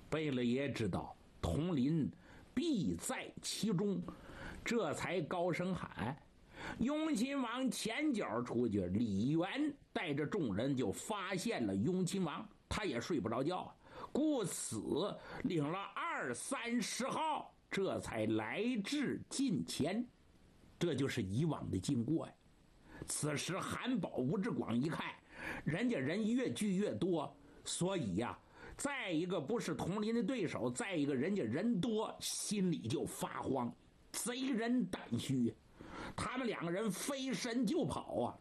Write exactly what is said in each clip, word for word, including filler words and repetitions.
贝勒爷知道统领必在其中，这才高声喊。雍亲王前脚出去，李渊带着众人就发现了雍亲王，他也睡不着觉，故此领了二三十号，这才来至近前。这就是以往的经过呀。此时韩宝、吴志广一看，人家人越聚越多，所以呀、啊，再一个不是统领的对手，再一个人家人多，心里就发慌，贼人胆虚。他们两个人飞身就跑啊！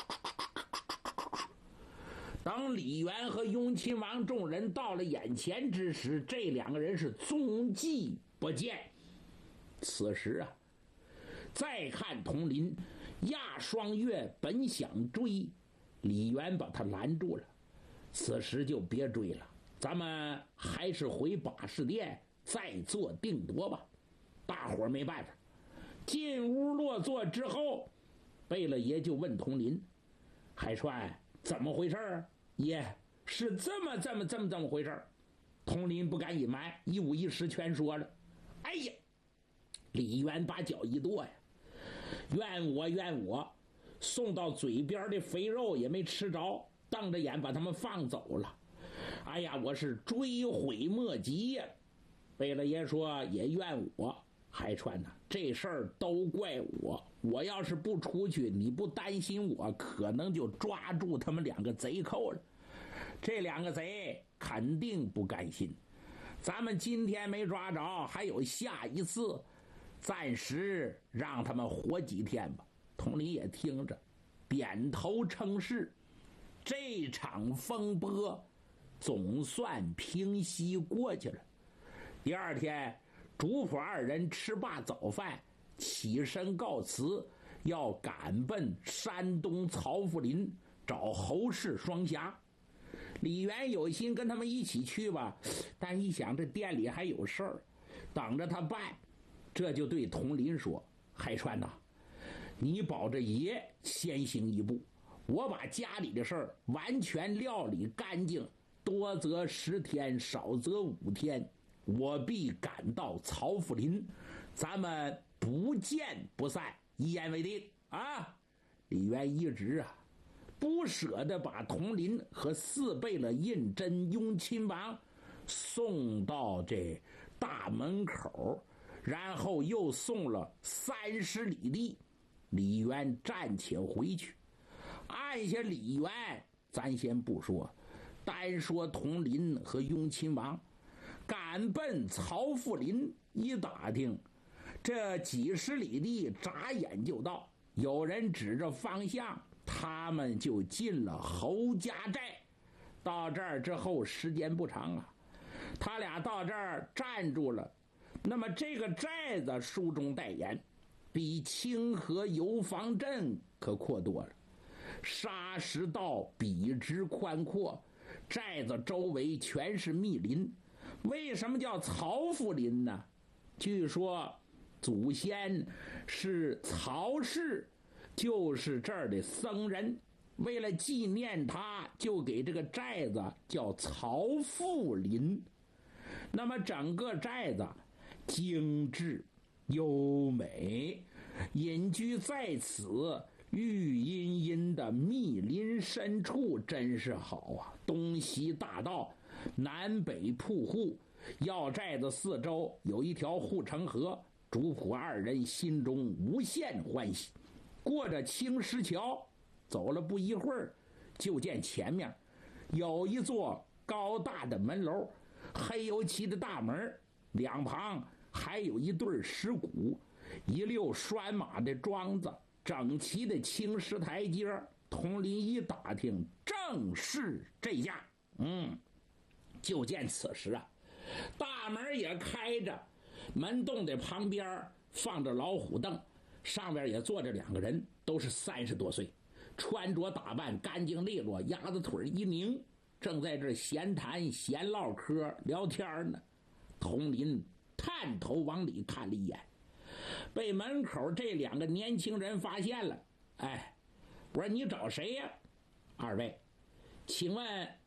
等李渊和雍亲王众人到了眼前之时，这两个人是踪迹不见。此时啊，再看统领亚双月本想追，李渊把他拦住了。此时就别追了，咱们还是回把式殿再做定夺吧。大伙儿没办法。进屋落座之后，贝勒爷就问统领：“海川，怎么回事？”爷，是这么这么这么这么回事。统领不敢隐瞒，一五一十全说了。哎呀，李渊把脚一跺呀，怨我怨我，送到嘴边的肥肉也没吃着，瞪着眼把他们放走了。哎呀，我是追悔莫及呀。贝勒爷说也怨我。海川呐、啊，这事儿都怪我，我要是不出去，你不担心我，可能就抓住他们两个贼寇了。这两个贼肯定不甘心，咱们今天没抓着，还有下一次，暂时让他们活几天吧。统领也听着，点头称是。这场风波总算平息过去了。第二天，主仆二人吃罢早饭，起身告辞，要赶奔山东曹府林找侯氏双侠。李渊有心跟他们一起去吧，但一想这店里还有事儿，等着他办，这就对统领说：“海川呐、啊，你保着爷先行一步，我把家里的事儿完全料理干净，多则十天，少则五天。我必赶到曹府林，咱们不见不散，一言为定啊！”李渊一直啊不舍得把统领和四贝勒胤禛、雍亲王送到这大门口，然后又送了三十里地。李渊暂且回去。按下李渊，咱先不说，单说统领和雍亲王赶奔曹府林，一打听，这几十里地眨眼就到。有人指着方向，他们就进了侯家寨。到这儿之后时间不长啊，他俩到这儿站住了。那么这个寨子书中代言，比清河游防镇可阔多了，沙石道笔直宽阔，寨子周围全是密林。为什么叫曹府林呢？据说祖先是曹氏，就是这儿的僧人，为了纪念他，就给这个寨子叫曹府林。那么整个寨子精致优美，隐居在此绿茵茵的密林深处，真是好啊！东西大道，南北铺户，要寨子四周有一条护城河。主仆二人心中无限欢喜。过着青石桥，走了不一会儿，就见前面有一座高大的门楼，黑油漆的大门，两旁还有一对石鼓，一溜拴马的桩子，整齐的青石台阶。统领一打听，正是这家。嗯，就见此时啊，大门也开着，门洞的旁边放着老虎凳，上面也坐着两个人，都是三十多岁，穿着打扮干净利落，鸭子腿一拧，正在这闲谈闲唠嗑聊天呢。统领探头往里看了一眼，被门口这两个年轻人发现了。哎，我说你找谁呀？二位，请问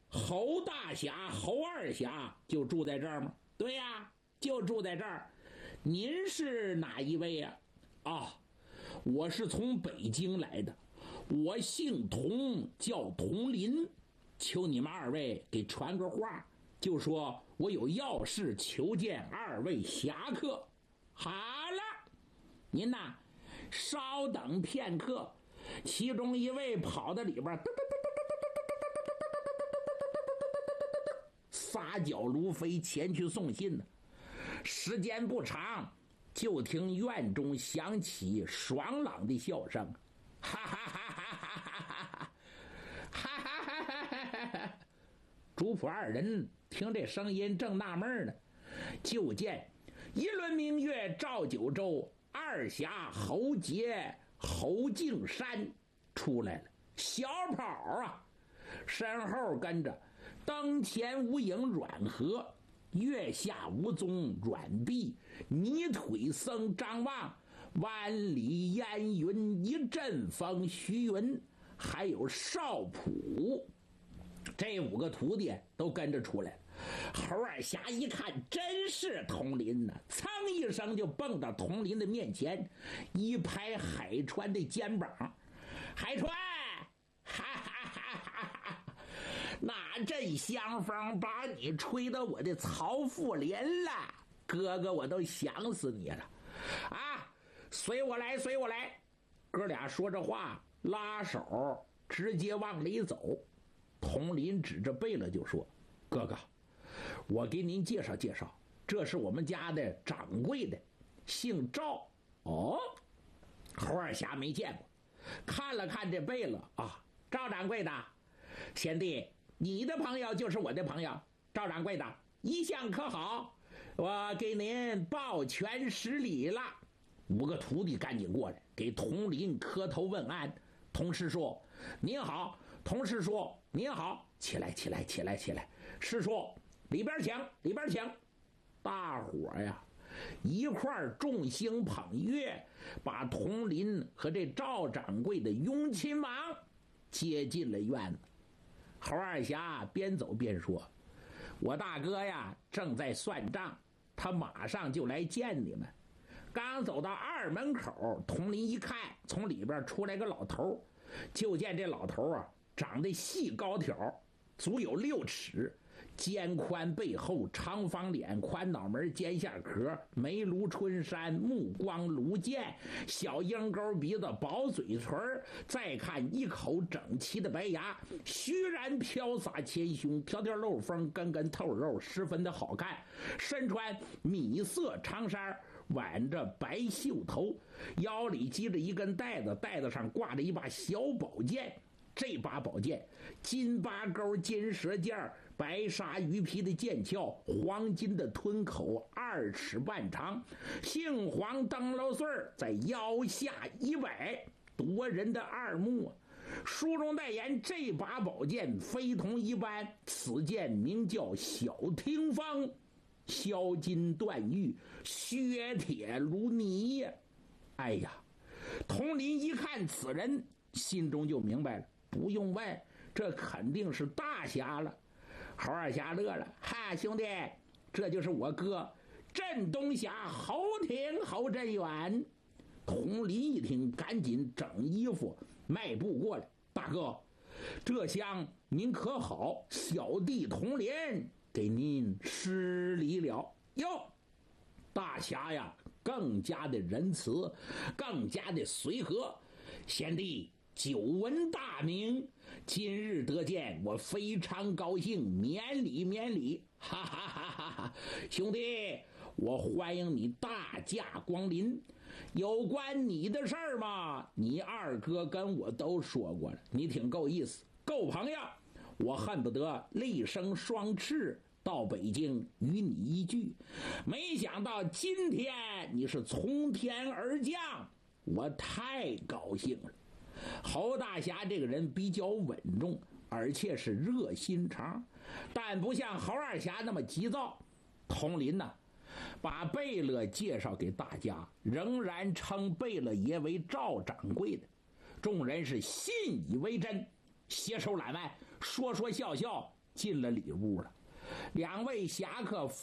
侯大侠、侯二侠就住在这儿吗？对呀、啊，就住在这儿。您是哪一位呀、啊？啊，我是从北京来的，我姓童，叫童林，求你们二位给传个话，就说我有要事求见二位侠客。好了，您呐，稍等片刻。其中一位跑到里边，撒脚如飞前去送信呢。时间不长，就听院中响起爽朗的笑声，哈哈哈哈哈哈哈哈哈哈！主仆二人听这声音正纳闷呢，就见一轮明月照九州，二侠侯杰、侯敬山出来了，小跑啊，身后跟着灯前无影阮和，月下无踪阮碧，泥腿僧张望，万里烟云一阵风徐云，还有少普，这五个徒弟都跟着出来了。侯二侠一看，真是童林呐、啊！噌一声就蹦到童林的面前，一拍海川的肩膀：“海川，哈哈哈哈哈！那阵香风把你吹到我的曹妇脸了，哥哥我都想死你了！啊，随我来，随我来！”哥俩说着话，拉手直接往里走。童林指着贝勒就说：“哥哥，我给您介绍介绍，这是我们家的掌柜的，姓赵。”哦，侯二侠没见过，看了看这贝勒啊，赵掌柜的，贤弟，你的朋友就是我的朋友，赵掌柜的一向可好？我给您抱拳施礼了。五个徒弟赶紧过来给童林磕头问安。童师说：“您好。”童师说：“您好。”起来，起来，起来，起来！师叔，里边请，里边请！大伙呀，一块儿众星捧月，把童林和这赵掌柜的雍亲王接进了院子。侯二侠边走边说：“我大哥呀，正在算账，他马上就来见你们。”刚走到二门口，童林一看，从里边出来个老头，就见这老头啊，长得细高挑，足有六尺，肩宽背厚，长方脸，宽脑门，尖下壳，眉如春山，目光如剑，小鹰钩鼻子，薄嘴唇，再看一口整齐的白牙，虚然飘洒前胸，条条漏风，根根透肉，十分的好看。身穿米色长衫，挽着白袖头，腰里系着一根带子，带子上挂着一把小宝剑。这把宝剑金八钩金舌剑，白鲨鱼皮的剑鞘，黄金的吞口，二尺半长，杏黄灯笼穗在腰下一摆，夺人的二目。书中代言，这把宝剑非同一般，此剑名叫小听风，削金断玉，削铁如泥。哎呀，童林一看此人，心中就明白了，不用问，这肯定是大侠了。侯二侠乐了：“哈，兄弟，这就是我哥镇东侠侯廷侯振远。”童林一听，赶紧整衣服，迈步过来：“大哥，这厢您可好？小弟童林给您施礼了。”哟，大侠呀，更加的仁慈，更加的随和。贤弟久闻大名，今日得见，我非常高兴，免礼免礼！哈哈哈哈哈！兄弟，我欢迎你大驾光临。有关你的事儿嘛，你二哥跟我都说过了，你挺够意思，够朋友。我恨不得立生双翅到北京与你一聚，没想到今天你是从天而降，我太高兴了。侯大侠这个人比较稳重，而且是热心肠，但不像侯二侠那么急躁。童林呢，把贝勒介绍给大家，仍然称贝勒爷为赵掌柜的，众人是信以为真，携手揽腕，说说笑笑进了里屋了。两位侠客